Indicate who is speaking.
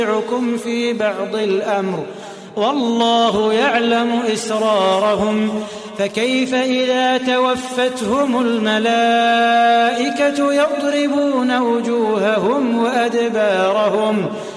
Speaker 1: يُنَازِعُكُمْ فِي بَعْضِ الْأَمْرِ وَاللَّهُ يَعْلَمُ إِسْرَارَهُمْ فكيف إذا توفتهم الملائكة يضربون وجوههم وأدبارهم